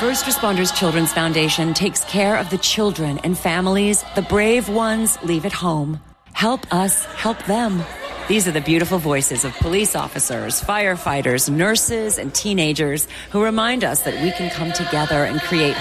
First Responders Children's Foundation takes care of the children and families the brave ones leave at home. Help us help them. These are the beautiful voices of police officers, firefighters, nurses, and teenagers who remind us that we can come together and create